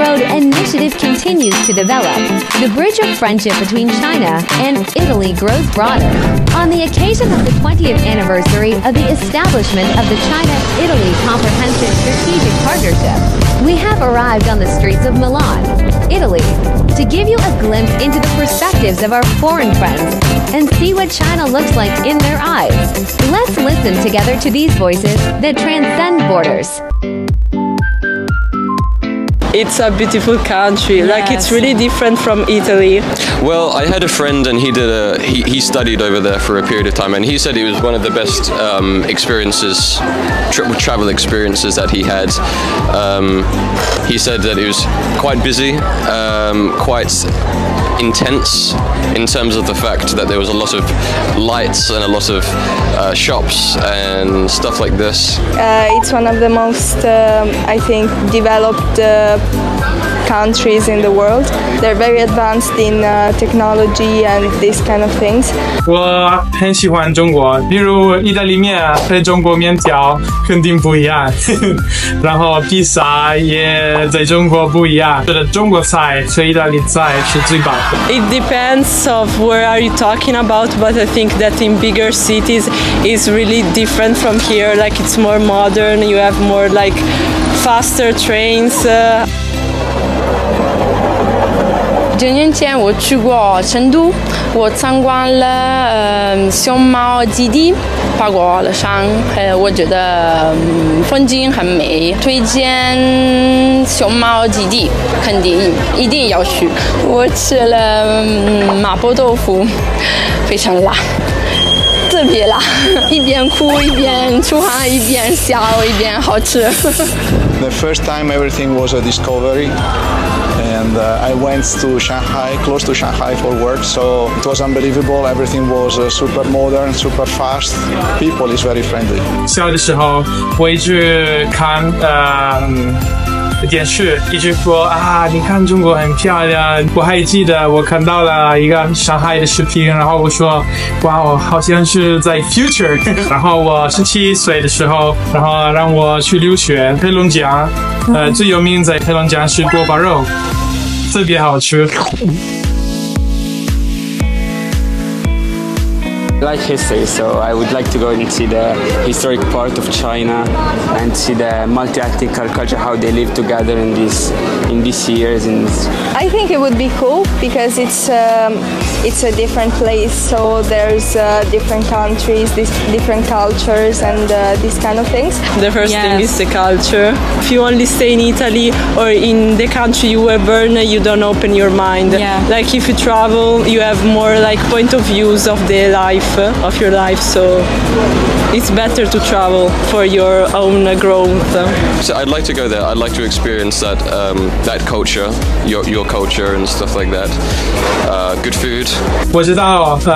Road initiative continues to develop, the bridge of friendship between China and Italy grows broader. On the occasion of the 20th anniversary of the establishment of the China-Italy Comprehensive Strategic Partnership, we have arrived on the streets of Milan, Italy, to give you a glimpse into the perspectives of our foreign friends and see what China looks like in their eyes. Let's listen together to these voices that transcend borders. It's a beautiful country. Yes. Like, it's really different from Italy. Well, I had a friend and he studied over there for a period of time, and he said it was one of the best travel experiences that he had. He said that it was quite busy, quite intense in terms of the fact that there was a lot of lights and a lot of shops and stuff like this. It's one of the most, I think, developed countries in the world. They're very advanced in technology and these kind of things. 我很喜欢中国，比如意大利面和中国面条肯定不一样，然后披萨也在中国不一样。觉得中国菜和意大利菜是最棒的。 It depends of where are you talking about, but I think that in bigger cities is really different from here. Like, it's more modern. You have more like faster trains. 9年前我去过成都，我参观了熊猫基地，爬过了山，我觉得风景很美，推荐熊猫基地，肯定一定要去。我吃了麻婆豆腐，非常辣。特别辣，一边哭一边出汗，一边笑一边好吃。 The first time everything was a discovery, and I went to Shanghai, close to Shanghai for work, so it was unbelievable. Everything was super modern, super fast. People is very friendly. 小的时候，我一直看电视，一直说啊，你看中国很漂亮。我还记得我看到了一个上海的视频，然后我说，哇，我好像是在 future。然后我17岁的时候，然后让我去留学黑龙江，最有名在黑龙江是锅包肉，特别好吃。 I like history, so I would like to go and see the historic part of China and see the multi-ethnic culture, how they live together in these years. I think it would be cool because it's a different place, so there's different countries, different cultures, and these kind of things. The first thing is the culture. If you only stay in Italy or in the country you were born, you don't open your mind. Yeah. Like, if you travel, you have more like point of views of the life, of your life, so it's better to travel for your own growth. So I'd like to go there. I'd like to experience that that culture, your culture and stuff like that. Good food. 我知道